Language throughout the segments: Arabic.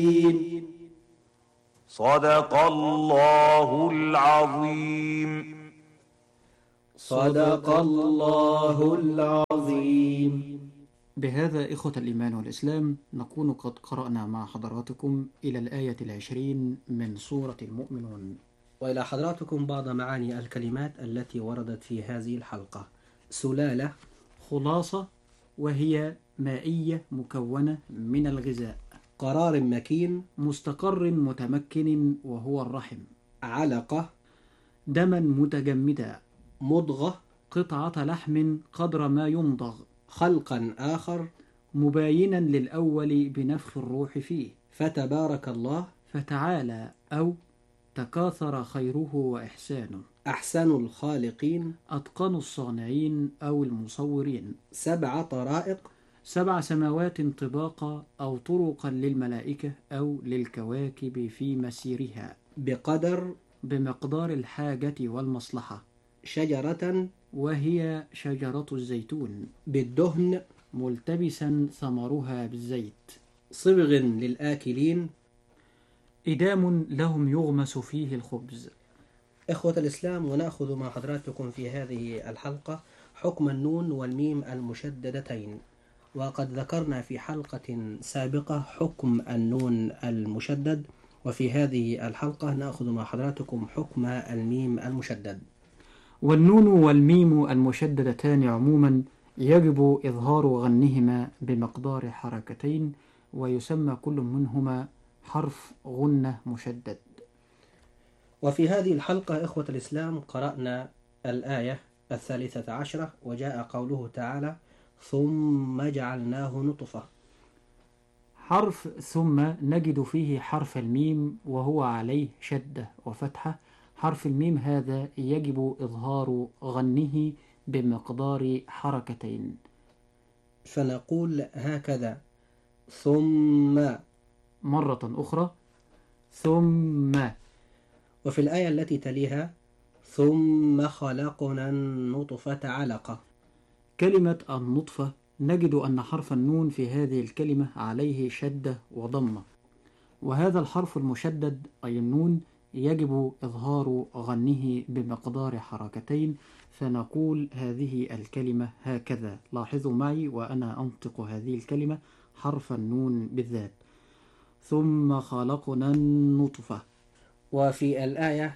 صدق الله العظيم. صدق الله العظيم. بهذا إخوة الإيمان والإسلام نكون قد قرأنا مع حضراتكم إلى الآية 20 من سورة المؤمنون، وإلى حضراتكم بعض معاني الكلمات التي وردت في هذه الحلقة. سلالة، خلاصة وهي مائية مكونة من الغذاء. قرار مكين، مستقر متمكن وهو الرحم. علقة، دما متجمدا. مضغة، قطعة لحم قدر ما يمضغ. خلقا آخر، مباينا للأول بنفخ الروح فيه. فتبارك الله، فتعالى أو تكاثر خيره وإحسانه. أحسن الخالقين، أتقن الصانعين أو المصورين. 7 طرائق، 7 سماوات طباقا أو طرقا للملائكة أو للكواكب في مسيرها بقدر، بمقدار الحاجة والمصلحة. شجرة، وهي شجرة الزيتون، بالدهن، ملتبسا ثمرها بالزيت. صبغ للآكلين، إدام لهم يغمس فيه الخبز. إخوة الإسلام، ونأخذ مع حضراتكم في هذه الحلقة حكم النون والميم المشددتين. وقد ذكرنا في حلقة سابقة حكم النون المشدد، وفي هذه الحلقة نأخذ مع حضراتكم حكم الميم المشدد. والنون والميم المشددتان عموما يجب إظهار غنهما بمقدار حركتين، ويسمى كل منهما حرف غنة مشدد. وفي هذه الحلقة إخوة الإسلام قرأنا الآية 13، وجاء قوله تعالى: ثم جعلناه نطفة. حرف ثم نجد فيه حرف الميم وهو عليه شدة وفتحة. حرف الميم هذا يجب إظهار غنه بمقدار حركتين، فنقول هكذا: ثم. مرة أخرى: ثم. وفي الآية التي تليها: ثم خلقنا النطفة علقة. كلمة النطفة نجد أن حرف النون في هذه الكلمة عليه شدة وضمة، وهذا الحرف المشدد أي النون يجب إظهار غنه بمقدار حركتين، فنقول هذه الكلمة هكذا. لاحظوا معي وأنا أنطق هذه الكلمة حرف النون بالذات: ثم خلقنا النطفة. وفي الآية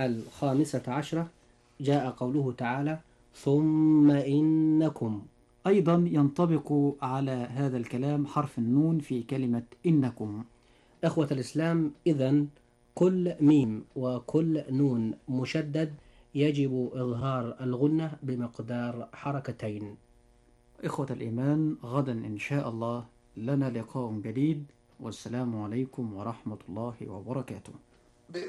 15 جاء قوله تعالى: ثم إنكم. أيضا ينطبق على هذا الكلام حرف النون في كلمة إنكم. إخوة الإسلام، إذن كل ميم وكل نون مشدد يجب إظهار الغنة بمقدار حركتين. إخوة الإيمان، غدا إن شاء الله لنا لقاء جديد، والسلام عليكم ورحمة الله وبركاته.